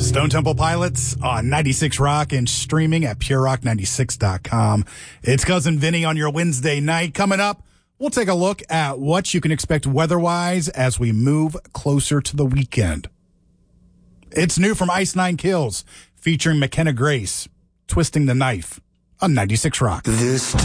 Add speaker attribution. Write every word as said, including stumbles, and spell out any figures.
Speaker 1: Stone Temple Pilots on ninety-six Rock and streaming at pure rock ninety-six dot com. It's Cousin Vinny on your Wednesday night. Coming up, we'll take a look at what you can expect weather-wise as we move closer to the weekend. It's new from Ice Nine Kills, featuring McKenna Grace, Twisting the Knife on ninety-six Rock.
Speaker 2: This